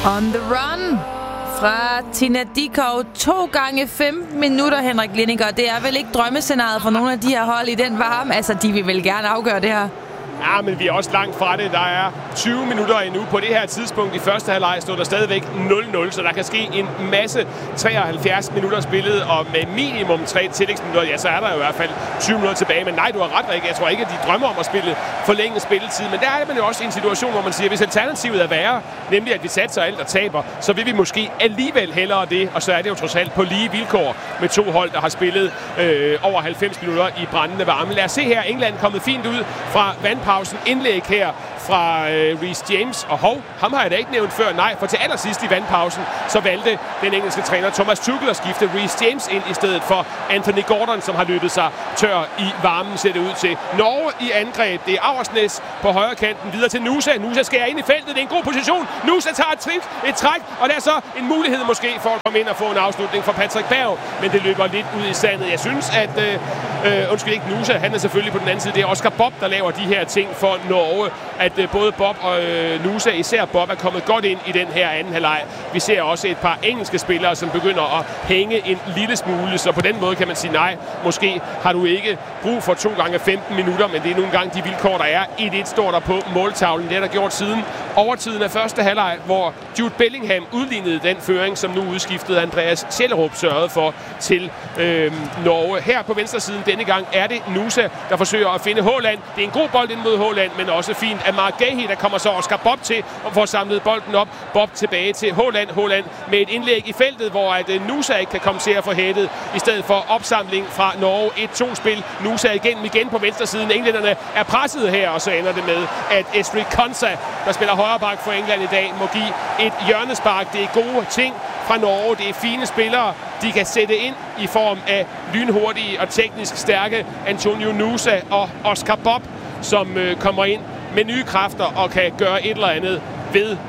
On the run fra Tina Dickow. 2 gange 15 minutter, Henrik Lindinger. Det er vel ikke drømmescenariet for nogle af de her hold i den varme? Altså, de vil vel gerne afgøre det her. Ja, men vi er også langt fra det. Der er 20 minutter endnu. På det her tidspunkt i første halvleg stod der stadigvæk 0-0, så der kan ske en masse. 73 minutter spillet, og med minimum 3 tillægsminutter, ja, så er der jo i hvert fald 20 minutter tilbage. Men nej, du har ret, Rikke. Jeg tror ikke, at de drømmer om at spille forlænget spilletid. Men der er man jo også i en situation, hvor man siger, hvis alternativet er værre, nemlig at vi satser alt og taber, så vil vi måske alligevel hellere det. Og så er det jo trods alt på lige vilkår med 2 hold, der har spillet over 90 minutter i brændende varme. Lad os se her. England er kommet fint ud fra vandpausen. Indlæg her fra Reece James. Og ham har jeg da ikke nævnt før. Nej, for til allersidst i vandpausen, så valgte den engelske træner Thomas Tuchel at skifte Reece James ind i stedet for Anthony Gordon, som har løbet sig tør i varmen, ser det ud til. Norge i angreb. Det er Auersnes på højre kanten. Videre til Nusa. Nusa skærer ind i feltet. Det er en god position. Nusa tager et træk, og der er så en mulighed måske for at komme ind og få en afslutning fra Patrick Berg. Men det løber lidt ud i sandet. Jeg synes, at ikke Nusa, han er selvfølgelig på den anden side. Det er Oscar Bob, der laver de her ting for Norge. At både Bob og Nusa, især Bob, er kommet godt ind i den her anden halvleg. Vi ser også et par engelske spillere, som begynder at hænge en lille smule. Så på den måde kan man sige nej. Måske har du ikke brug for 2 gange 15 minutter, men det er nogle gange de vilkår, der er. 1-1 står der på måltavlen. Det er der gjort siden overtiden af første halvleg, hvor Jude Bellingham udlignede den føring, som nu udskiftede Andreas Schellerup sørgede for til Norge. Her på venstre siden denne gang er det Nusa, der forsøger at finde Haaland. Det er en god bold ind mod Haaland, men også fint af Mark Gahey, der kommer så Oscar Bob til og får samlet bolden op. Bob tilbage til Haaland. Haaland med et indlæg i feltet, hvor at Nusa ikke kan komme til at få hættet, i stedet for opsamling fra Norge. 1-2-spil. Nusa igen på venstre siden. Englænderne er presset her, og så ender det med, at Ezri Konsa, der spiller højre bak for England i dag, må give et hjørnespark. Det er gode ting fra Norge. Det er fine spillere, de kan sætte ind i form af lynhurtige og teknisk stærke Antonio Nusa og Oscar Bob, som kommer ind med nye kræfter og kan gøre et eller andet ved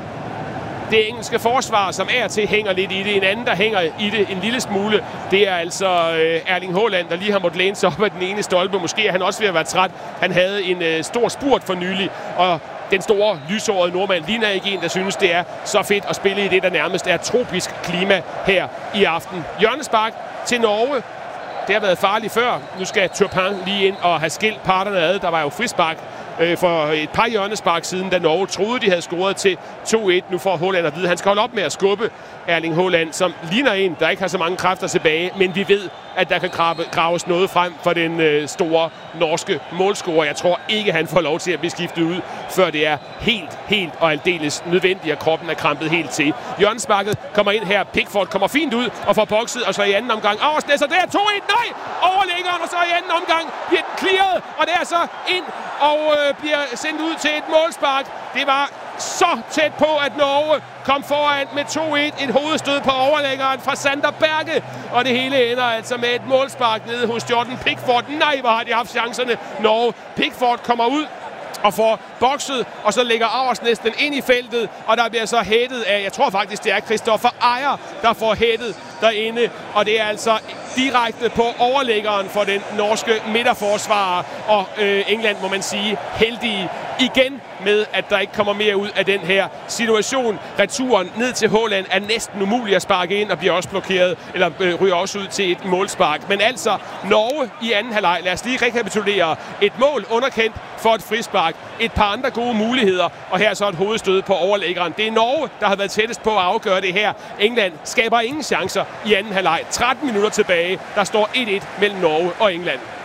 det engelske forsvar, som er til hænger lidt i det. En anden, der hænger i det en lille smule, det er altså Erling Haaland, der lige har måttet læne sig op af den ene stolpe. Måske er han også ved at være træt. Han havde en stor spurt for nylig, og den store, lyshårede nordmand ligner ikke en, der synes, det er så fedt at spille i det, der nærmest er tropisk klima her i aften. Hjørnespark til Norge. Det har været farligt før. Nu skal Turpin lige ind og have skilt parterne ad. Der var jo frispark for et par hjørnespark siden, da Norge troede, de havde scoret til 2-1. Nu får Haaland at vide, at han skal holde op med at skubbe Erling Haaland, som ligner en, der ikke har så mange kræfter tilbage, men vi ved, at der kan graves noget frem for den store norske målscorer. Jeg tror ikke, han får lov til at blive skiftet ud, før det er helt og aldeles nødvendigt, at kroppen er krampet helt til. Hjørnesparket kommer ind her. Pickford kommer fint ud og får bokset, og så i anden omgang Auersnes, og det er 2-1. Nej! Overlæggeren, og så i anden omgang bliver den clearet, og det er så ind og bliver sendt ud til et målspark. Det var så tæt på, at Norge kom foran med 2-1. Et hovedstød på overlæggeren fra Sander Berge. Og det hele ender altså med et målspark nede hos Jordan Pickford. Nej, hvor har de haft chancerne. Norge. Pickford kommer ud og får bokset, og så lægger Auersnes den ind i feltet, og der bliver så hættet af, jeg tror faktisk, det er Christopher Ejer, der får hættet derinde, og det er altså direkte på overlæggeren for den norske midterforsvarer, og England, må man sige, heldige igen med, at der ikke kommer mere ud af den her situation. Returen ned til Haaland er næsten umulig at sparke ind, og bliver også blokeret, eller ryger også ud til et målspark. Men altså, Norge i anden halvleg, lad os lige rekapitulere. Et mål underkendt for et frispark. Et par andre gode muligheder, og her så et hovedstød på overlæggeren. Det er Norge, der har været tættest på at afgøre det her. England skaber ingen chancer i anden halvleg. 13 minutter tilbage. Der står 1-1 mellem Norge og England.